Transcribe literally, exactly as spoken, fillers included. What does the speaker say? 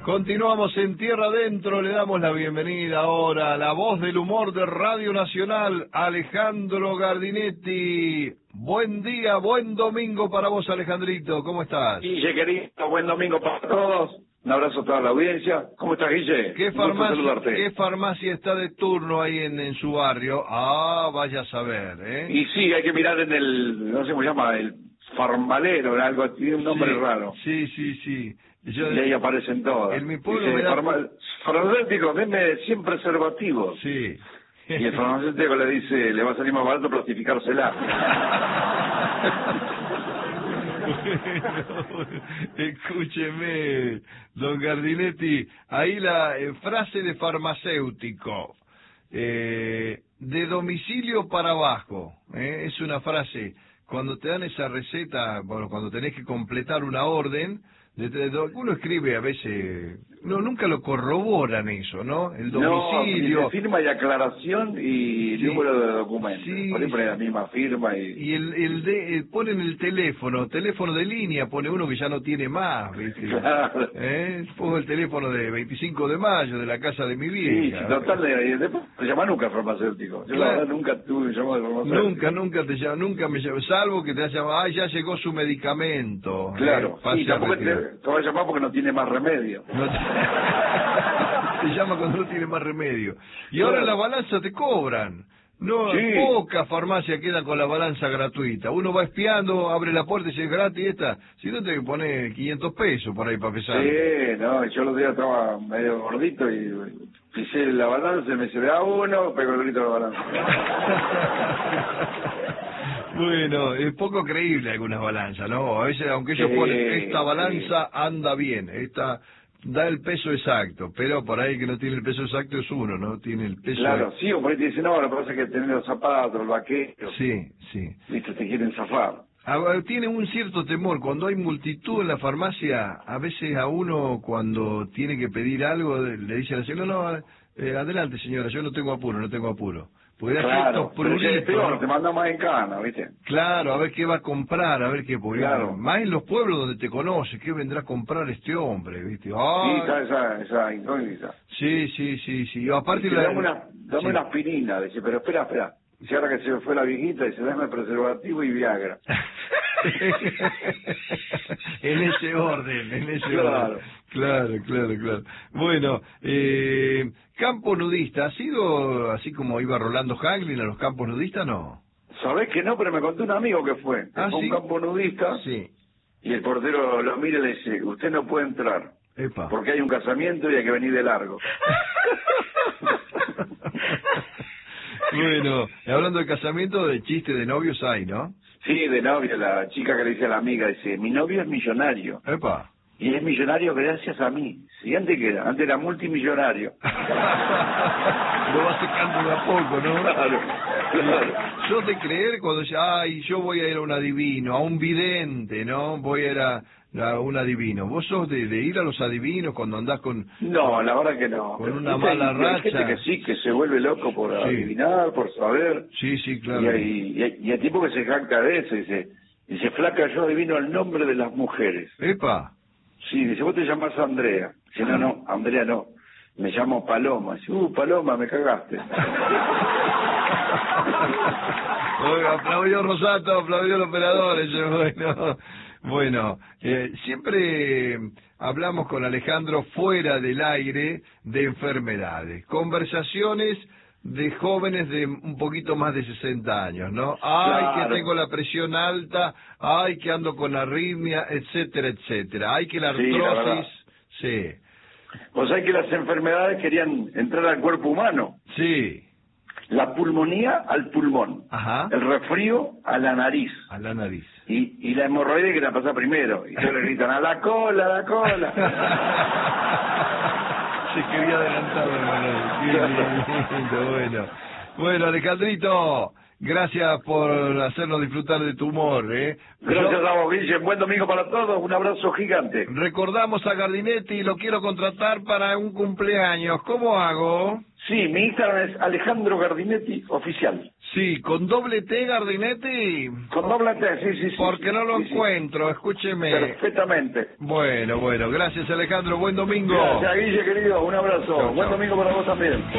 Continuamos en Tierra Adentro, le damos la bienvenida ahora a la voz del humor de Radio Nacional, Alejandro Gardinetti. Buen día, buen domingo para vos, Alejandrito, ¿cómo estás? Guille, querido, buen domingo para todos. Un abrazo a toda la audiencia. ¿Cómo estás, Guille? ¿Qué farmacia, ¿qué farmacia está de turno ahí en, en su barrio? Ah, vaya a saber, ¿eh? Y sí, hay que mirar en el, no sé cómo se llama, el farmalero, algo, tiene un nombre sí, raro. Sí, sí, sí. Yo, y ahí aparecen todas. En mi pueblo dice, me da... farma... farmacéutico, deme cien preservativos. Sí. Y el farmacéutico le dice, le va a salir más barato plastificársela. Bueno, escúcheme, don Gardinetti, ahí la eh, frase de farmacéutico, eh, de domicilio para abajo, eh, es una frase, cuando te dan esa receta, bueno, cuando tenés que completar una orden, de, de, de, uno escribe a veces, no, nunca lo corroboran eso, ¿no? El domicilio. No, firma y aclaración y sí, número de documento. Sí, por ahí pone la misma firma y... Y el, el de, el, ponen el teléfono, teléfono de línea, pone uno que ya no tiene más, ¿viste? Claro. ¿Eh? Pongo el teléfono de veinticinco de mayo, de la casa de mi vieja. Sí, total, de, después te llama nunca farmacéutico. Yo claro. La verdad nunca tuve llamado de farmacéutico. Nunca, nunca te llama, nunca me llama, salvo que te haya llamado, ah, ya llegó su medicamento. Claro, eh, y tampoco te, te va a llamar porque no tiene más remedio. No te... te llama cuando no tiene más remedio. Y ahora en la balanza te cobran. No, sí. Pocas farmacias quedan con la balanza gratuita. Uno va espiando, abre la puerta y dice, gratis esta. Si no, te pone quinientos pesos por ahí para pesar. Sí, no, yo los días estaba medio gordito y pisé la balanza y me dice, da uno, pego el grito de la balanza. Bueno, es poco creíble algunas balanzas, ¿no? A veces, aunque ellos sí, ponen, esta balanza sí. anda bien, esta... da el peso exacto, pero por ahí que no tiene el peso exacto es uno, ¿no? Tiene el peso... Claro, sí, o por ahí te dicen, no, lo que pasa es que tenés los zapatos, el vaquero... Sí, sí. Listo, te quieren zafar. Ahora, tiene un cierto temor, cuando hay multitud en la farmacia, a veces a uno cuando tiene que pedir algo, le dice a la señora, no, no eh, adelante señora, yo no tengo apuro, no tengo apuro. Porque claro, pero es peor, te manda más en cana, ¿viste? Claro, a ver qué va a comprar, a ver qué... Claro. Más en los pueblos donde te conoce, ¿qué vendrá a comprar este hombre, viste? Ay. Sí, está esa, esa incógnita. Sí, sí, sí, sí. Aparte dice, la... Dame una, dame sí. una aspirina, dice, pero espera, espera. Dice, ahora que se fue la viejita, dice, dame preservativo y Viagra. En ese orden, en ese claro. orden. Claro, claro, claro. Bueno, eh, campo nudista, ¿ha sido así como iba Rolando Hanglin a los campos nudistas, no? Sabés que no, pero me contó un amigo que fue. ¿Ah, fue sí? un campo nudista. Sí. Y el portero lo mira y le dice, usted no puede entrar. Epa. Porque hay un casamiento y hay que venir de largo. Bueno, hablando de casamiento, de chiste de novios hay, ¿no? Sí, de novio, la chica que le dice a la amiga, dice, mi novio es millonario. Epa. Y es millonario gracias a mí. ¿Y antes qué era? Antes era multimillonario. Lo va secando de a poco, ¿no? Claro, claro. Yo de creer cuando ya, ay, yo voy a ir a un adivino, a un vidente, ¿no? Voy a ir a, a un adivino. ¿Vos sos de, de ir a los adivinos cuando andás con... No, la verdad que no. Con una mala hay, racha. Hay gente que sí, que se vuelve loco por sí. adivinar, por saber. Sí, sí, claro. Y hay, y hay, y hay tipo que se jacta de eso, dice, dice, flaca, yo adivino el nombre de las mujeres. Epa. Sí, dice, vos te llamás Andrea. Dice, no, no, Andrea no. Me llamo Paloma. Dice, uh, Paloma, me cagaste. Oiga, aplaudió Rosato, aplaudió el operador. Ese, bueno, bueno eh, siempre hablamos con Alejandro fuera del aire de enfermedades. Conversaciones de jóvenes de un poquito más de sesenta años, ¿no? Ay, claro. Que tengo la presión alta, ay, que ando con arritmia, etcétera, etcétera. Ay, que la artrosis... Sí. O sea que las enfermedades querían entrar al cuerpo humano. Sí. La pulmonía al pulmón. Ajá. El resfrío a la nariz. A la nariz. Y, y la hemorroide que la pasa primero. Y todos le gritan, a la cola, a la cola. Se quería adelantar, bueno. Bueno, bueno, Alejandrito, Gracias por hacernos disfrutar de tu humor, ¿eh? Gracias Yo- a vos, Guille. Buen domingo para todos. Un abrazo gigante. Recordamos a Gardinetti y lo quiero contratar para un cumpleaños. ¿Cómo hago? Sí, mi Instagram es Alejandro Gardinetti Oficial. Sí, con doble T, Gardinetti. Con doble T, sí, sí, sí. Porque sí, no lo sí, sí. encuentro, escúcheme. Perfectamente. Bueno, bueno, gracias Alejandro, buen domingo. Gracias, Guille, querido. Un abrazo. Chau, Buen chau. domingo para vos también.